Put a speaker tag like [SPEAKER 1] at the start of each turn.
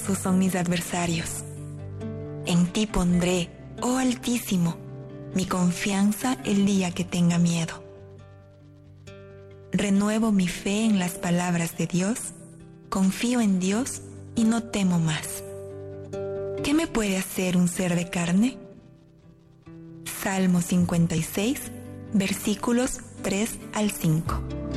[SPEAKER 1] poderosos son mis adversarios. En ti pondré, oh Altísimo, mi confianza el día que tenga miedo. Renuevo mi fe en las palabras de Dios, confío en Dios y no temo más. ¿Qué me puede hacer un ser de carne? Salmo 56, versículos 3 al 5.